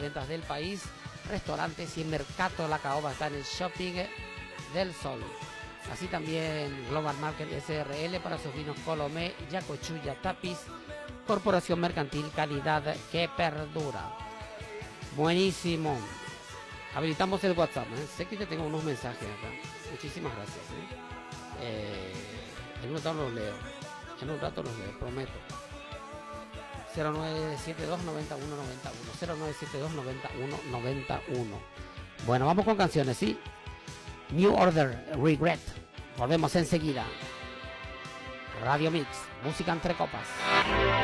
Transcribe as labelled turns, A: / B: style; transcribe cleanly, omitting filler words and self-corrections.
A: ventas del país, restaurantes y el Mercato La Caoba está en el Shopping del Sol. Así también Global Market SRL para sus vinos Colomé, Yacochulla, Tapiz, Corporación Mercantil, calidad que perdura. Buenísimo. Habilitamos el WhatsApp, ¿eh? Sé que te tengo unos mensajes acá. Muchísimas gracias, ¿eh? En un rato los leo. En un rato los leo, prometo. 0972 91 91. 0972 91 91. Bueno, vamos con canciones, ¿sí? New Order, Regret. Volvemos enseguida. Radio Mix, música entre copas.